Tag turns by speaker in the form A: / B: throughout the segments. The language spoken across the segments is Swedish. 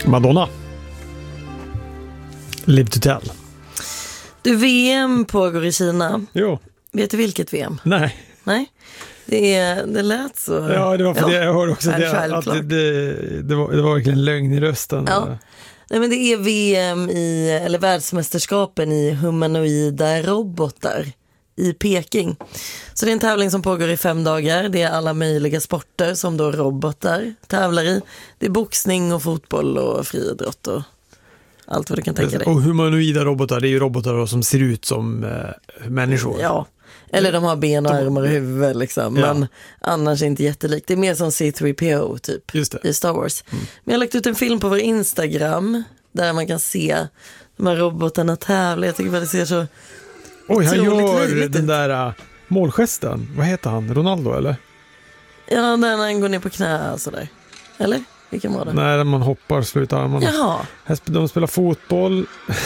A: Madonna. Live to tell.
B: Du, VM pågår i Kina.
A: Jo.
B: Vet du vilket VM?
A: Nej.
B: Det lät så.
A: Ja, det var för det jag hörde också. Det var verkligen lögn i rösten.
B: Ja. Nej, men det är VM eller världsmästerskapen i humanoida robotar i Peking. Så det är en tävling som pågår i 5 dagar. Det är alla möjliga sporter som då robotar tävlar i. Det är boxning och fotboll och friidrott och allt vad du kan tänka dig.
A: Och humanoida robotar, det är ju robotar då som ser ut som människor.
B: Ja, eller de har ben och armar och huvud liksom.
A: Ja.
B: Men annars inte jättelikt. Det är mer som C-3PO typ i Star Wars. Men jag har lagt ut en film på vår Instagram där man kan se de här robotarna tävla. Jag tycker att det ser så.
A: Oj, han gör
B: livligt
A: den där målgesten. Vad heter han? Ronaldo eller?
B: Ja, när han går ner på knä och sådär. Eller? Vilken var det?
A: När man hoppar och slutar armarna.
B: Jaha.
A: De spelar fotboll.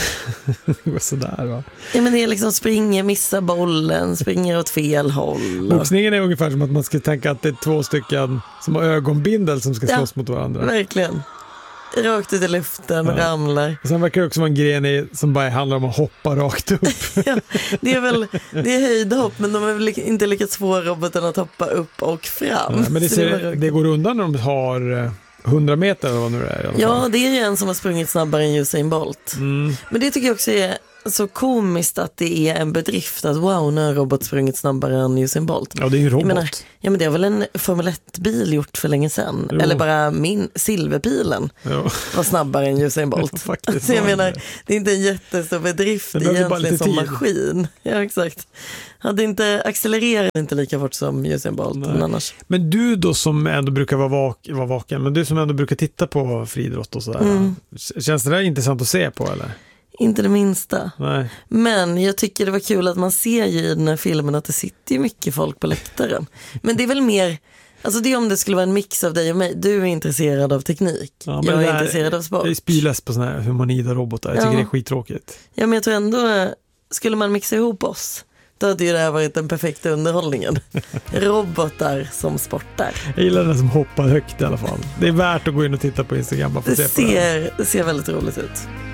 A: Det går sådär, va?
B: Ja, men det är liksom springer, missar bollen, springer åt fel håll.
A: Boxningen är ungefär som att man ska tänka att det är 2 stycken som har ögonbindel som ska slåss mot varandra.
B: Verkligen. Rakt ut i luften, ramlar.
A: Och sen verkar det också vara en gren som bara handlar om att hoppa rakt upp.
B: Ja, det är höjdhopp, men de har väl inte lyckats få roboten att hoppa upp och fram.
A: Ja, men det går undan när de har 100 meter eller vad nu är i alla fall.
B: Ja, det är ju en som har sprungit snabbare än Usain Bolt. Men det tycker jag också är så komiskt att det är en bedrift att wow, nu har robot sprungit snabbare än Usain Bolt.
A: Ja, det är ju en robot.
B: Men det har väl en Formel 1-bil gjort för länge sedan. Jo. Eller bara min silverpilen var snabbare än Usain Bolt. Alltså, jag menar, det är inte en jättestor bedrift egentligen som maskin. Ja, exakt. Hade inte accelererat inte lika fort som Usain Bolt. Men annars.
A: Men du då som ändå brukar vara vaken, men du som ändå brukar titta på friidrott och sådär. Känns det där intressant att se på eller?
B: Inte det minsta.
A: Nej.
B: Men jag tycker det var kul att man ser ju i den här filmen att det sitter ju mycket folk på läktaren. Men det är väl mer, alltså det är om det skulle vara en mix av dig och mig. Du är intresserad av teknik.
A: Ja,
B: jag är intresserad av sport.
A: Jag är spyläs på såna här humanoida robotar. Jag tycker det är skittråkigt.
B: Ja, men jag tror ändå, skulle man mixa ihop oss, då hade ju det här varit den perfekta underhållningen. Robotar som sportar.
A: Jag gillar den som hoppar högt i alla fall. Det är värt att gå in och titta på Instagram. Bara för
B: det ser väldigt roligt ut.